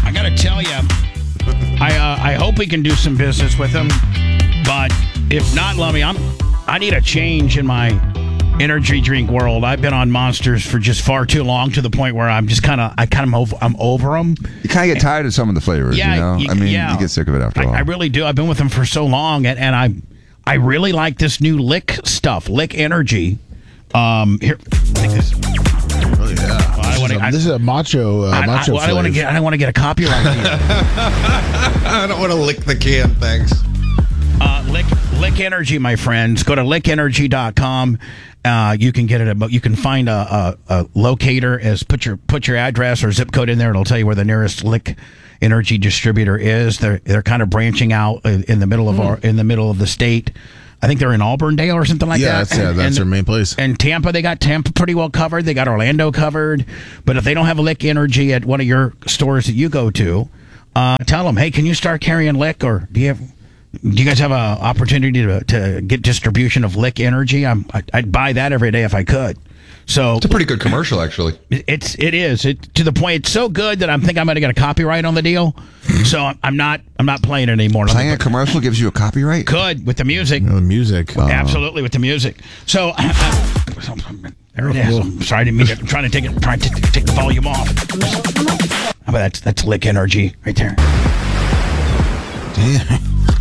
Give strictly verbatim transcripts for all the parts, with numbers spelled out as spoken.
I got to tell you, I uh, I hope we can do some business with them. But if not, Lummy, I'm I need a change in my energy drink world. I've been on Monsters for just far too long, to the point where I'm just kind of I kind of over, I'm over them. You kind of get tired of some of the flavors. Yeah, you know? you, I mean, yeah. you get sick of it after a while. I, I really do. I've been with them for so long, and, and I I really like this new Lick stuff, Lick Energy. Um, here, take this. Oh yeah, Well, I wanna, this, is a, I, this is a macho. Uh, I, macho I, well, I don't want to flavor. get. I don't want to get a copyright. I don't want to lick the can, thanks. Uh, Lick, Lick Energy, my friends. Go to lick energy dot com. Uh, you can get it. At, you can find a, a, a locator. As put your put your address or zip code in there. It'll tell you where the nearest Lick Energy distributor is. They're they're kind of branching out in, in the middle of our in the middle of the state. I think they're in Auburndale or something like yeah, that. that's, yeah, that's and, their main place. And Tampa, they got Tampa pretty well covered. They got Orlando covered. But if they don't have a Lick Energy at one of your stores that you go to, uh, tell them, hey, can you start carrying Lick? Or do you have, do you guys have an opportunity to, to get distribution of Lick Energy? I'm, I'd buy that every day if I could. So It's a pretty good commercial, actually. it's it is it to the point. It's so good that I'm think I'm going to get a copyright on the deal. So I'm not I'm not playing it anymore. Playing a commercial gives you a copyright? Could with the music. You know, the music. Absolutely, with the music. So, uh, there it is. I'm sorry, I didn't mean to. I'm trying to take it, trying to take the volume off. How about that's that's Lick Energy right there. Damn.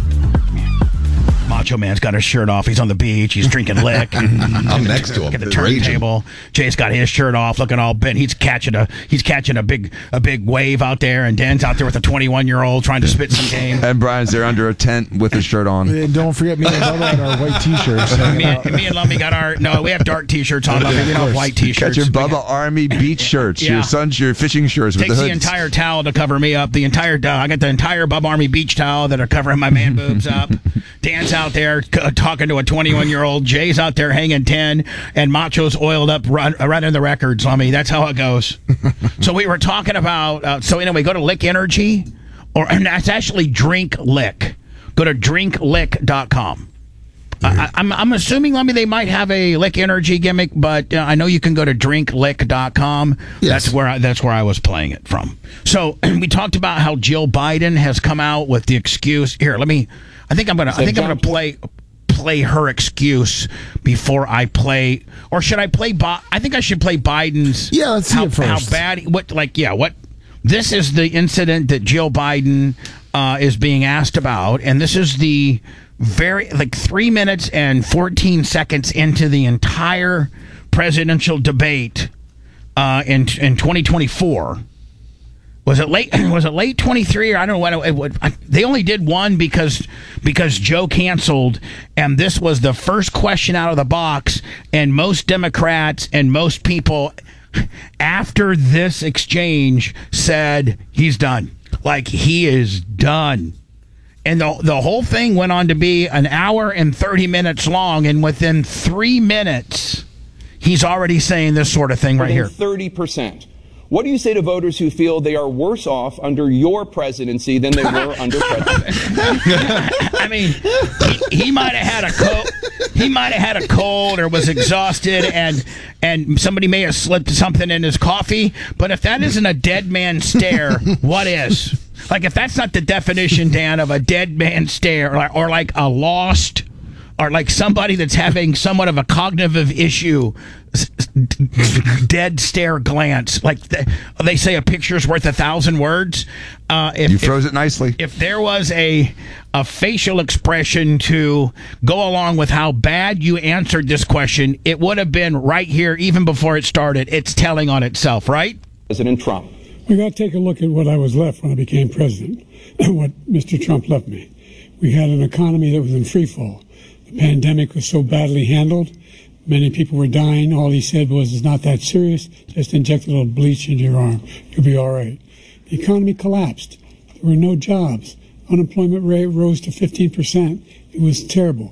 Macho Man's got his shirt off. He's on the beach. He's drinking Lick. I'm next to him. At the raging. turntable. Jay's got his shirt off, looking all bent. He's catching a he's catching a big a big wave out there, and Dan's out there with a twenty-one year old trying to spit some game. And Brian's there under a tent with his shirt on. And don't forget me and Bubba and our white T-shirts. Me and, me and Lummy got our no. We have dark T-shirts on. Lummy, we don't have white Got T-shirts. your We got- Bubba Army beach shirts, Yeah. your son's your fishing shirts with Takes the the hoods. entire towel to cover me up. The entire uh, I got the entire Bub Army beach towel that are covering my man boobs up. Dan's out there c- talking to a twenty-one year old. Jay's out there hanging ten, and Macho's oiled up run, running the records. I mean, that's how it goes. So we were talking about. Uh, so anyway, go to Lick Energy, or and that's actually Drink Lick. Go to drink lick dot com. I, I'm, I'm assuming, Lummy, they might have a Lick Energy gimmick, but uh, I know you can go to drink lick dot com. Yes. That's where I, that's where I was playing it from. So we talked about how Jill Biden has come out with the excuse. Here, let me. I think I'm gonna. I think I'm gonna play play her excuse before I play, or should I play? Bi- I think I should play Biden's. Yeah, let's see how, it first. How bad? What? Like, yeah. What? This is the incident that Jill Biden uh, is being asked about, and this is the very like three minutes and fourteen seconds into the entire presidential debate uh, in in twenty twenty-four. Was it late? Was it late twenty-three or I don't know what it, what I, they only did one because because Joe canceled, and this was the first question out of the box, and most Democrats and most people after this exchange said he's done. Like, he is done. And the the whole thing went on to be an hour and thirty minutes long, and within three minutes he's already saying this sort of thing right here. thirty percent. What do you say to voters who feel they are worse off under your presidency than they were under President? I mean, he, he might have had a cold. He might have had a cold or was exhausted, and and somebody may have slipped something in his coffee. But if that isn't a dead man stare, what is? Like, if that's not the definition, Dan, of a dead man stare, or, or like a lost, or like somebody that's having somewhat of a cognitive issue, dead stare glance. Like the, they say, a picture's worth a thousand words. Uh, if, You froze if, it nicely. If there was a a facial expression to go along with how bad you answered this question, it would have been right here, even before it started. It's telling on itself, right? President Trump. We got to take a look at what I was left when I became president, and what Mister Trump left me. We had an economy that was in free fall. The pandemic was so badly handled. Many people were dying. All he said was, it's not that serious. Just inject a little bleach into your arm. You'll be all right. The economy collapsed. There were no jobs. Unemployment rate rose to fifteen percent. It was terrible.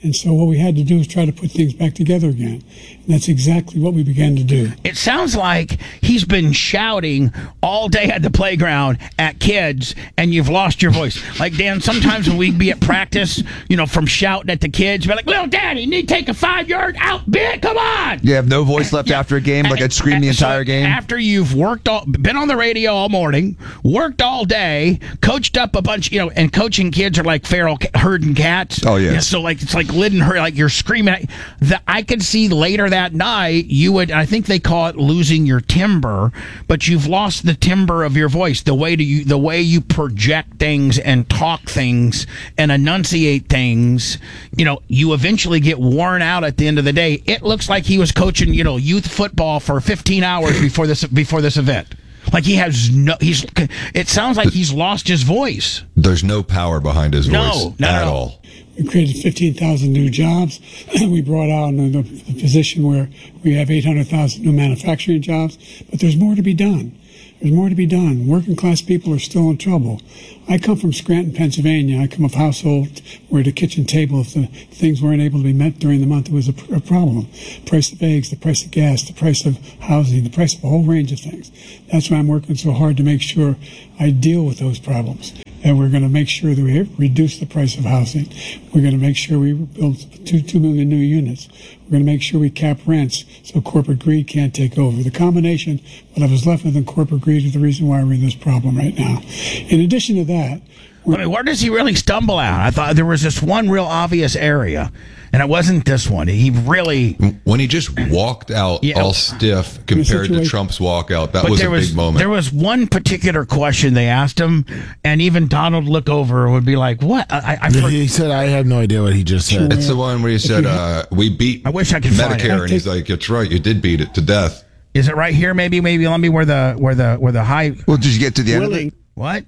And so what we had to do is try to put things back together again. And that's exactly what we began to do. It sounds like he's been shouting all day at the playground at kids, and you've lost your voice. Like, Dan, sometimes when we'd be at practice, you know, from shouting at the kids, be like, little daddy, you need to take a five-yard out bit, come on! You have no voice left after a game, like I'd scream the entire So game. After you've worked all, been on the radio all morning, worked all day, coached up a bunch, you know, and coaching kids are like feral ca- herding cats. Oh, yeah. So, like, it's like Lydden her, like you're screaming. The, I could see later that night, you would, I think they call it losing your timbre, but you've lost the timbre of your voice, the way to you, the way you project things and talk things and enunciate things. You know, you eventually get worn out at the end of the day. It looks like he was coaching, you know, youth football for fifteen hours before this before this event. Like he has no, he's. It sounds like he's lost his voice. There's no power behind his No, voice not at at all. all. We created fifteen thousand new jobs. We brought out a, a position where we have eight hundred thousand new manufacturing jobs. But there's more to be done. There's more to be done. Working class people are still in trouble. I come from Scranton, Pennsylvania. I come of a household where the kitchen table, if the things weren't able to be met during the month, it was a, a problem. Price of eggs, the price of gas, the price of housing, the price of a whole range of things. That's why I'm working so hard to make sure I deal with those problems. And we're going to make sure that we reduce the price of housing. We're going to make sure we build two, two million new units. We're going to make sure we cap rents so corporate greed can't take over. The combination, what I was left with in corporate greed, is the reason why we're in this problem right now. In addition to that, I mean, where does he really stumble out? I thought there was this one real obvious area, and it wasn't this one. He really. When he just walked out Yeah. all stiff compared to situation- Trump's walkout, that But was there a was big moment. there was one particular question they asked him, and even Donald look over would be like, "What?" I, I, I, for- He said, I have no idea what he just said. It's the one where he said, uh, "We beat I wish I could find it. Medicare," and he's like, "That's right, you did beat it to death." Is it right here? Maybe, maybe let me where the where the where the high. Well, did you get to the end of willing it? What?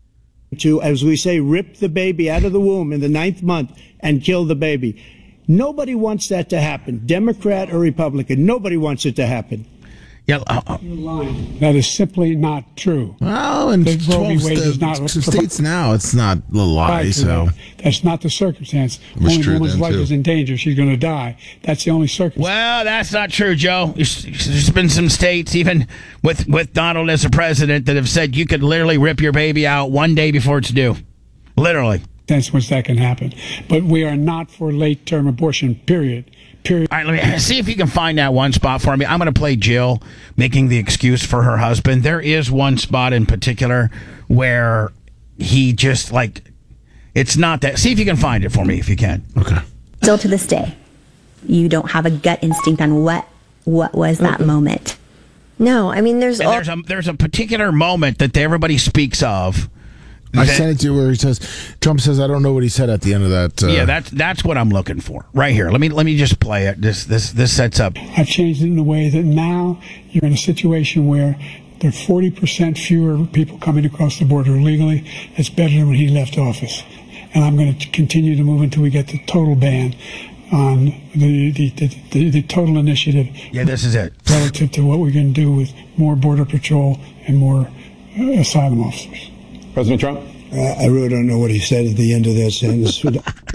to, as we say, rip the baby out of the womb in the ninth month and kill the baby. Nobody wants that to happen, Democrat or Republican. Nobody wants it to happen. Yeah. Uh, uh, that is simply not true. Well, in The Roe v. twelve Wade is sta- not- states now, it's not a lie. Prior to So that, that's not the circumstance. was Only true woman's then, life too. is in danger. She's going to die. That's the only circumstance. well, that's not true, Joe. There's, there's been some states, even with with Donald as a president, that have said you could literally rip your baby out one day before it's due. Literally. That's when that can happen. But we are not for late-term abortion, period. Period. All right, let me see if you can find that one spot for me. I'm going to play Jill making the excuse for her husband. There is one spot in particular where he just like, it's not that. See if you can find it for me if you can. okay. Still to this day, you don't have a gut instinct on what what was that moment. No, I mean, there's And all. there's a there's a particular moment that everybody speaks of. I that- sent it to you where he says, Trump says, I don't know what he said at the end of that. Uh, yeah, that's that's what I'm looking for right here. Let me let me just play it. This this this sets up. I've changed it in a way that now you're in a situation where there are forty percent fewer people coming across the border illegally. It's better than when he left office. And I'm going to continue to move until we get the total ban on the the, the, the, the total initiative Yeah, this is it. relative to what we're going to do with more Border Patrol and more uh, asylum officers. President Trump? Uh, I really don't know what he said at the end of that sentence.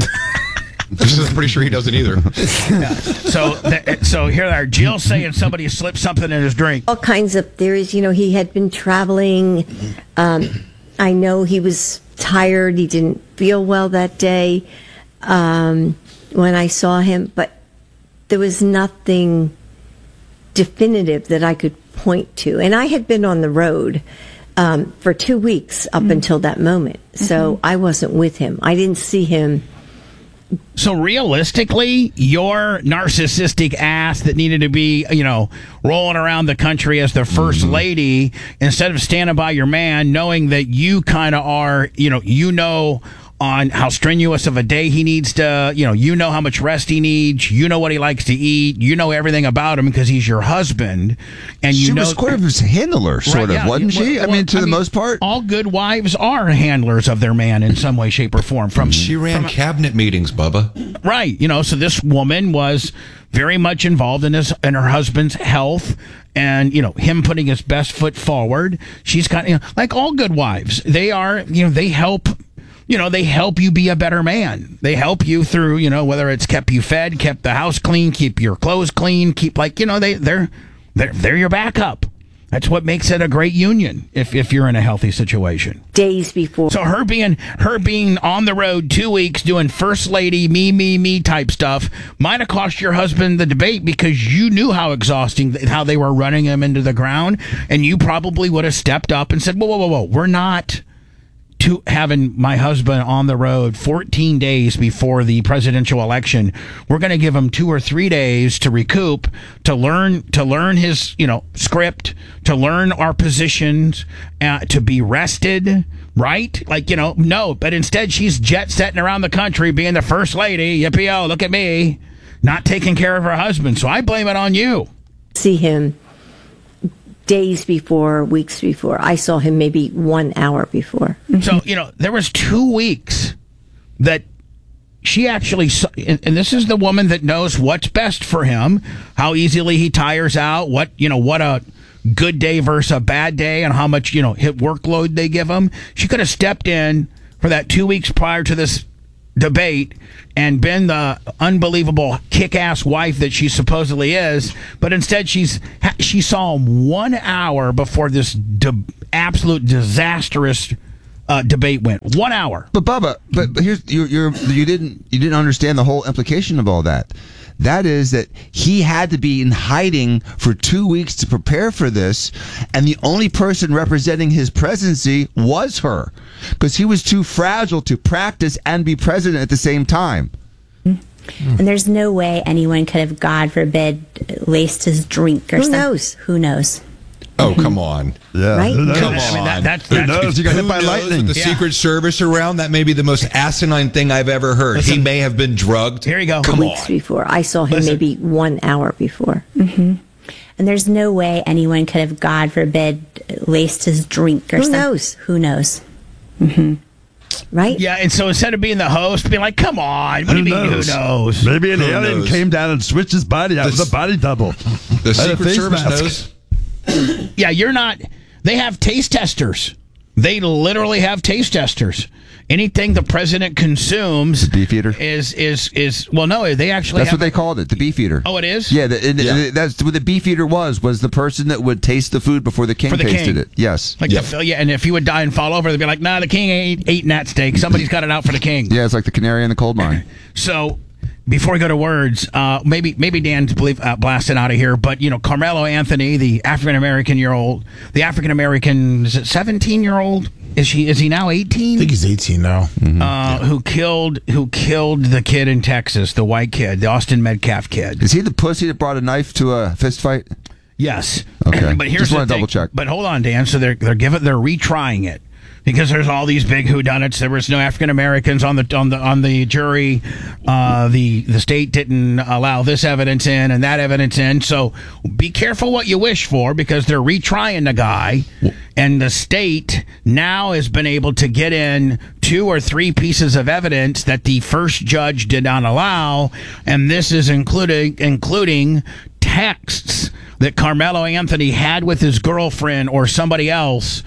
I'm pretty sure he doesn't either. So th- so here they are. Jill saying somebody slipped something in his drink. all kinds of theories. You know, he had been traveling. Um, I know he was tired. He didn't feel well that day um, when I saw him, but there was nothing definitive that I could point to. And I had been on the road um, for two weeks up until that moment. So I wasn't with him. I didn't see him. So realistically, your narcissistic ass that needed to be, you know, rolling around the country as the first lady, instead of standing by your man, knowing that you kind of are, you know, you know on how strenuous of a day he needs to, you know, you know how much rest he needs, you know what he likes to eat, you know everything about him because he's your husband, and you She know was sort of his handler, sort Right, of, yeah. wasn't she? Well, I mean, to well, the I mean, most part. all good wives are handlers of their man in some way, shape, or form. From She ran cabinet meetings, Bubba. Right. You know, so this woman was very much involved in his in her husband's health and, you know, him putting his best foot forward. She's kind of, you know, like all good wives, they are, you know, they help you know, they help you be a better man. They help you through, you know, whether it's kept you fed, kept the house clean, keep your clothes clean, keep like, you know, they they're they're they're your backup. That's what makes it a great union if if you're in a healthy situation. Days before. So her being her being on the road two weeks doing first lady me me me type stuff might have cost your husband the debate because you knew how exhausting how they were running him into the ground, and you probably would have stepped up and said, "Whoa, whoa, whoa, whoa! We're not." To having my husband on the road fourteen days before the presidential election, we're going to give him two or three days to recoup, to learn to learn his you know script, to learn our positions, uh, to be rested, right? Like you know, no, but instead she's jet setting around the country, being the first lady. Yippee oh, look at me, not taking care of her husband. So I blame it on you. See him days before, weeks before. I saw him maybe one hour before. So, you know, there was two weeks that she actually saw, and, and this is the woman that knows what's best for him, how easily he tires out, what, you know, what a good day versus a bad day, and how much, you know, hit workload they give him. She could have stepped in for that two weeks prior to this debate and been the unbelievable kick-ass wife that she supposedly is, but instead she's she saw him one hour before this de- absolute disastrous uh, debate went. One hour. But Bubba, but, but here's you you're, you didn't you didn't understand the whole implication of all that. That is that he had to be in hiding for two weeks to prepare for this, and the only person representing his presidency was her, because he was too fragile to practice and be president at the same time. And there's no way anyone could have, God forbid, laced his drink or Who something. knows? Who knows? Oh, come on. Yeah. Right? Who knows? Come I mean, that- on. that's- Who that's- knows? You got Who hit by knows lightning. with the Yeah. Secret Service around? That may be the most asinine thing I've ever heard. Listen. He may have been drugged. Here you go. Come Weeks on. before. I saw him Listen. maybe one hour before. And there's no way anyone could have, God forbid, laced his drink or Who something. knows? Who knows? Right? Yeah, and so instead of being the host, being like, come on, what do you mean, who knows? Maybe an Who alien knows? came down and switched his body out This- with a body double. The And a Secret face Service mask. knows. Yeah, you're not. They have taste testers. They literally have taste testers. Anything the president consumes Beef eater? is is is well, no, they actually That's have what they called it, the beef eater. Oh, it is? Yeah, the, and Yeah. that's what the beef eater was. Was the person that would taste the food before the king For the tasted king. it? Yes. Like Yep. the, yeah, and if he would die and fall over, they'd be like, "Nah, the king ain't eating that steak. Somebody's got it out for the king." Yeah, it's like the canary in the coal mine. So, before we go to words, uh, maybe maybe Dan's believe, uh, blasting out of here, but you know, Carmelo Anthony, the African American year old, the African American is it seventeen year old? Is she? Is he now eighteen? I think he's eighteen now. Uh, who killed who killed the kid in Texas, the white kid, the Austin Metcalf kid. Is he the pussy that brought a knife to a fist fight? Yes. Okay. But here's Just the wanna thing. double check. But hold on, Dan. So they're they're giving they're retrying it because there's all these big whodunits. There was no African Americans on the on the on the jury. Uh, the the state didn't allow this evidence in and that evidence in. So be careful what you wish for because they're retrying the guy, and the state now has been able to get in two or three pieces of evidence that the first judge did not allow, and this is including including texts that Carmelo Anthony had with his girlfriend or somebody else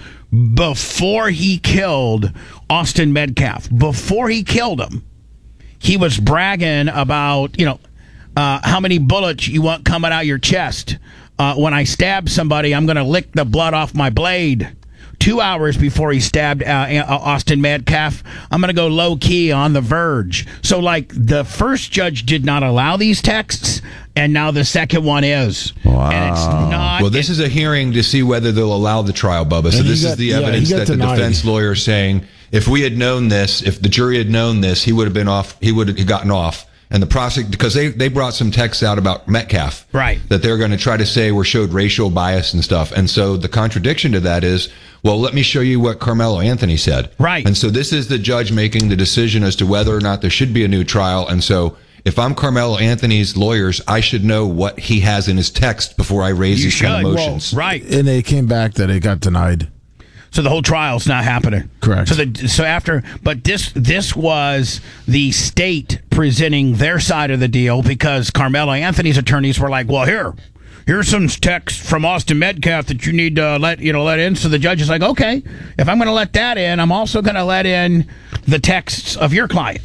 before he killed Austin Metcalf. Before he killed him, he was bragging about, you know, uh, how many bullets you want coming out your chest. Uh, when I stab somebody, I'm going to lick the blood off my blade. Two hours before he stabbed uh, Austin Metcalf, I'm going to go low key on the verge. So, like, the first judge did not allow these texts, and now the second one is. Wow. And it's not. Well, this is a hearing to see whether they'll allow the trial, Bubba. So And he this is got- the yeah, he evidence got that the denied. defense lawyer is saying, if we had known this, if the jury had known this, he would have been off. He would have gotten off. And the prosec because they, they brought some texts out about Metcalf. Right. That they're going to try to say were showed racial bias and stuff. And so the contradiction to that is, well, let me show you what Carmelo Anthony said. Right. And so this is the judge making the decision as to whether or not there should be a new trial. And so if I'm Carmelo Anthony's lawyers, I should know what he has in his text before I raise You these kind of should. motions. Right. And it came back that it got denied. So the whole trial's not happening. Correct. So the so after, but this this was the state presenting their side of the deal because Carmelo Anthony's attorneys were like, "Well, here, here's some text from Austin Metcalf that you need to let you know let in." So the judge is like, "Okay, if I'm going to let that in, I'm also going to let in the texts of your client.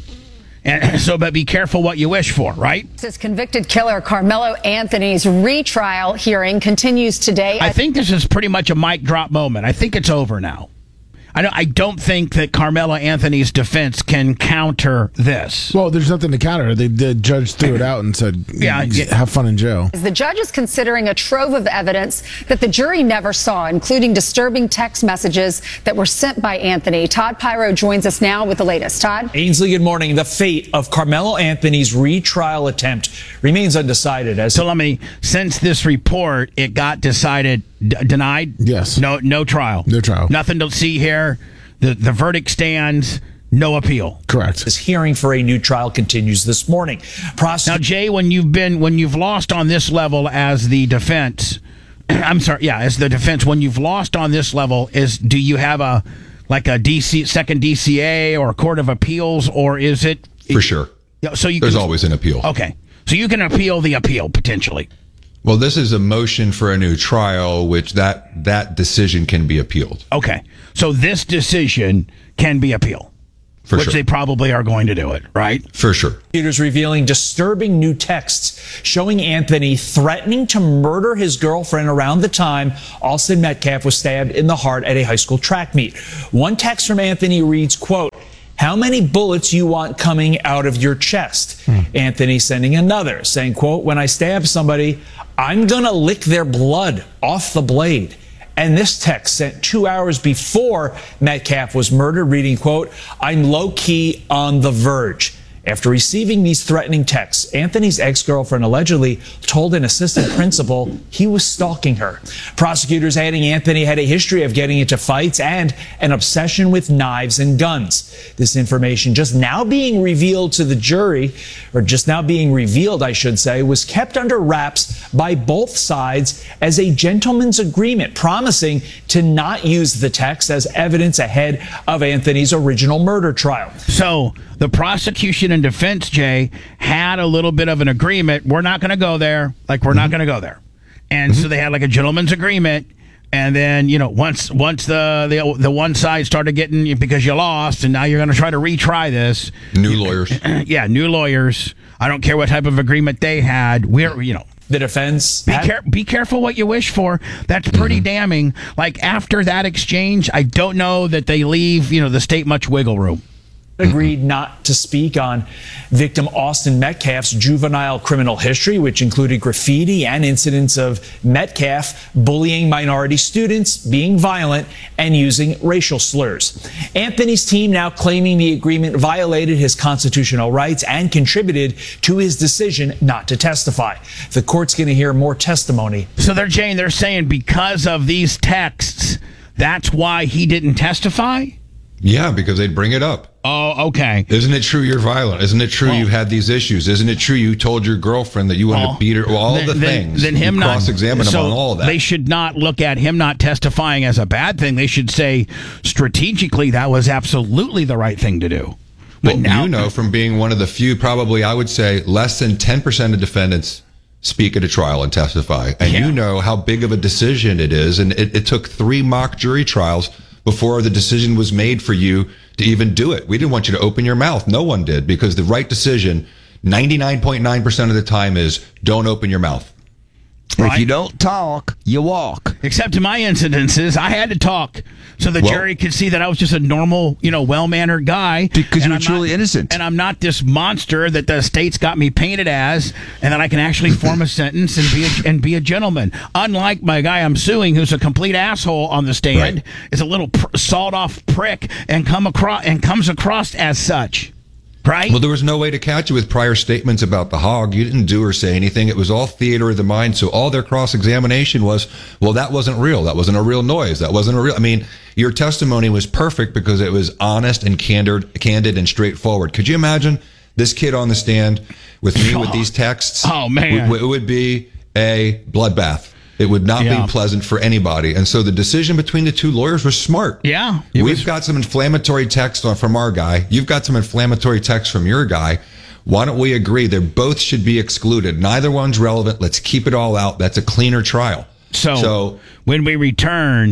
And so, but be careful what you wish for, right? This convicted killer Carmelo Anthony's retrial hearing continues today. I think this is pretty much a mic drop moment. I think it's over now. I don't, I don't think that Carmelo Anthony's defense can counter this. Well, there's nothing to counter. The, the judge threw it out and said, yeah, yeah. have fun in jail. The judge is considering a trove of evidence that the jury never saw, including disturbing text messages that were sent by Anthony. Todd Pyro joins us now with the latest. Todd? Ainsley, good morning. The fate of Carmelo Anthony's retrial attempt remains undecided. As so let me, since this report, it got decided, d- denied? Yes. No, no trial. No trial. Nothing to see here. The the verdict stands. No appeal. Correct. This hearing for a new trial continues this morning. Prosec- now, Jay, when you've been when you've lost on this level as the defense, I'm sorry, yeah, as the defense, when you've lost on this level, is do you have a like a D C second D C A or a court of appeals, or is it for sure? Yeah, so you there's can, always an appeal. Okay, so you can appeal the appeal potentially. Well, this is a motion for a new trial, which that that decision can be appealed. Okay, so this decision can be appealed, for which sure. they probably are going to do it, right? For sure. Prosecutors revealing disturbing new texts showing Anthony threatening to murder his girlfriend around the time Austin Metcalf was stabbed in the heart at a high school track meet. One text from Anthony reads, quote, "How many bullets you want coming out of your chest?" Hmm. Anthony sending another saying, quote, "When I stab somebody, I'm going to lick their blood off the blade." And this text sent two hours before Metcalf was murdered, reading, quote, "I'm low-key on the verge." After receiving these threatening texts, Anthony's ex-girlfriend allegedly told an assistant principal he was stalking her. Prosecutors adding Anthony had a history of getting into fights and an obsession with knives and guns. This information just now being revealed to the jury, or just now being revealed, I should say, was kept under wraps by both sides as a gentleman's agreement, promising to not use the text as evidence ahead of Anthony's original murder trial. So the prosecution and defense, Jay, had a little bit of an agreement. We're not going to go there. Like, we're mm-hmm. not going to go there. And mm-hmm. so they had like a gentleman's agreement. And then, you know, once once the, the the one side started getting, because you lost, and now you're going to try to retry this. New lawyers. Yeah, new lawyers. I don't care what type of agreement they had. We're, you know. The defense. Be, care- be careful what you wish for. That's pretty mm-hmm. damning. Like, after that exchange, I don't know that they leave, you know, the state much wiggle room. Agreed not to speak on victim Austin Metcalf's juvenile criminal history, which included graffiti and incidents of Metcalf bullying minority students, being violent, and using racial slurs. Anthony's team now claiming the agreement violated his constitutional rights and contributed to his decision not to testify. The court's going to hear more testimony. So they're, Jane, they're saying because of these texts, that's why he didn't testify? Yeah, because they'd bring it up. Oh, okay. Isn't it true you're violent? Isn't it true well, you've had these issues? Isn't it true you told your girlfriend that you wanted well, to beat her? Well, all then, the things. Then him you not cross-examine so him on all of that. They should not look at him not testifying as a bad thing. They should say strategically that was absolutely the right thing to do. But well, now, you know, from being one of the few, probably I would say less than ten percent of defendants speak at a trial and testify. And yeah. you know how big of a decision it is. And it, it took three mock jury trials before the decision was made for you to even do it. We didn't want you to open your mouth. No one did, because the right decision ninety-nine point nine percent of the time is don't open your mouth. Right? If you don't talk, you walk. Except in my incidences, I had to talk so the well, jury could see that I was just a normal, you know, well-mannered guy. Because you're I'm truly not, innocent. And I'm not this monster that the state's got me painted as, and that I can actually form a sentence and be a, and be a gentleman. Unlike my guy I'm suing, who's a complete asshole on the stand, right. is a little pr- sawed-off prick and come across and comes across as such. Right? Well, there was no way to catch you with prior statements about the hog. You didn't do or say anything. It was all theater of the mind. So all their cross-examination was, well, that wasn't real. That wasn't a real noise. That wasn't a real. I mean, your testimony was perfect because it was honest and candid, candid and straightforward. Could you imagine this kid on the stand with me with these texts? Oh, man. It would be a bloodbath. It would not yeah. be pleasant for anybody. And so the decision between the two lawyers was smart. Yeah. We've was... got some inflammatory text on, from our guy. You've got some inflammatory text from your guy. Why don't we agree they both should be excluded? Neither one's relevant. Let's keep it all out. That's a cleaner trial. So, so when we return,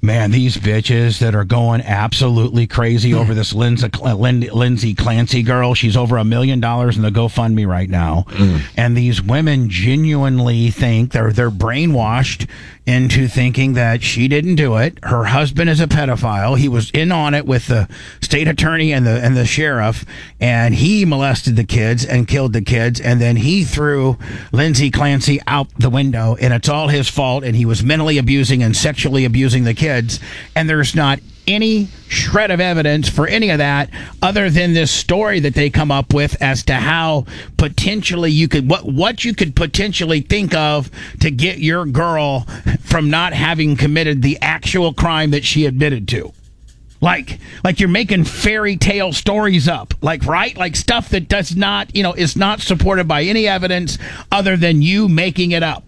Man, these bitches that are going absolutely crazy over this Lindsay, Lindsay Clancy girl. She's over a million dollars in the GoFundMe right now. Mm. And these women genuinely think they're they're brainwashed into thinking that she didn't do it. Her husband is a pedophile. He was in on it with the state attorney and the and the sheriff, and he molested the kids and killed the kids, and then he threw Lindsay Clancy out the window, and it's all his fault, and he was mentally abusing and sexually abusing the kids, and there's not any shred of evidence for any of that other than this story that they come up with as to how potentially you could what what you could potentially think of to get your girl from not having committed the actual crime that she admitted to. Like, like you're making fairy tale stories up, like, right? Like stuff that does not, you know, is not supported by any evidence other than you making it up.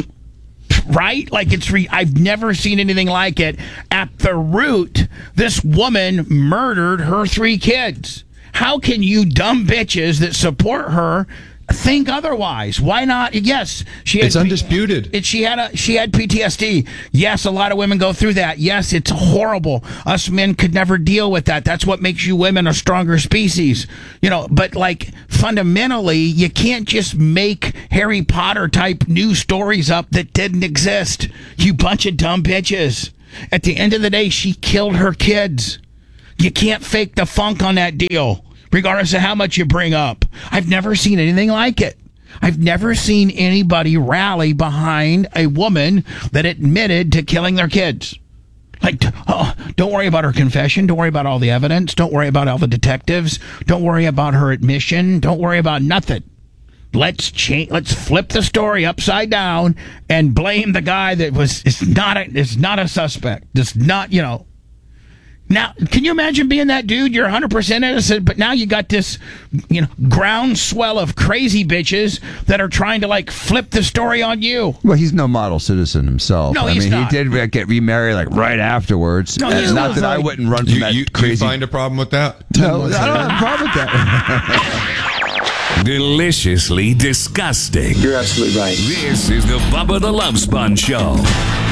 Right? Like it's re- I've never seen anything like it. At the root, this woman murdered her three kids. How can you dumb bitches that support her think otherwise? Why not? Yes, she had it's undisputed. It, she had a she had P T S D. Yes, a lot of women go through that. Yes, it's horrible. Us men could never deal with that. That's what makes you women a stronger species. You know, but like fundamentally, you can't just make Harry Potter type new stories up that didn't exist. You bunch of dumb bitches. At the end of the day, she killed her kids. You can't fake the funk on that deal, regardless of how much you bring up. I've never seen anything like it. I've never seen anybody rally behind a woman that admitted to killing their kids. Like, oh, don't worry about her confession. Don't worry about all the evidence. Don't worry about all the detectives. Don't worry about her admission. Don't worry about nothing. Let's change. Let's flip the story upside down and blame the guy that was. It's not a. It's not a suspect. It's not. You know. Now, can you imagine being that dude? You're one hundred percent innocent, but now you got this, you know, groundswell of crazy bitches that are trying to, like, flip the story on you. Well, he's no model citizen himself. No, I he's mean, not. he did get remarried, like, right afterwards. No, it's he's not that like, I wouldn't run from You, that you, crazy... you find a problem with that? No, I don't have a problem with that. Deliciously disgusting. You're absolutely right. This is the Bubba the Love Sponge Show.